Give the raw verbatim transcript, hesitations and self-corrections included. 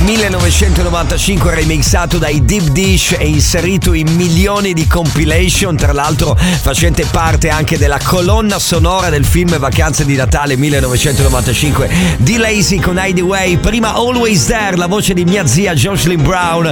millenovecentonovantacinque, remixato dai Deep Dish e inserito in milioni di compilation, tra l'altro facente parte anche della colonna sonora del film Vacanze di Natale millenovecentonovantacinque di Lazy con Hideaway. Prima Always There, la voce di mia zia Jocelyn Brown,